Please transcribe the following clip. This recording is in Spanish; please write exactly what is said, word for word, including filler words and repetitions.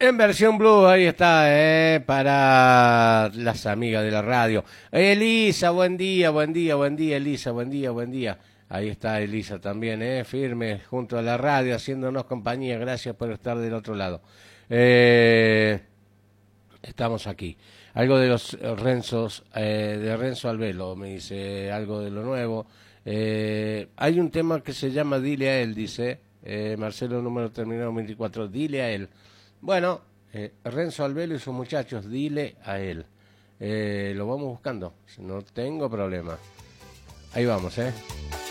En versión blue, ahí está, eh, para las amigas de la radio. Elisa, buen día, buen día, buen día, Elisa, buen día, buen día. Ahí está Elisa también, eh, firme, junto a la radio, haciéndonos compañía. Gracias por estar del otro lado. Eh, estamos aquí. Algo de los Renzos, eh, de Renzo Albelo, me dice, algo de lo nuevo. Eh, hay un tema que se llama Dile a él, dice eh, Marcelo, número terminado veinticuatro, dile a él. Bueno, eh, Renzo Albelo y sus muchachos, dile a él. Eh, lo vamos buscando, no tengo problema. Ahí vamos, ¿eh?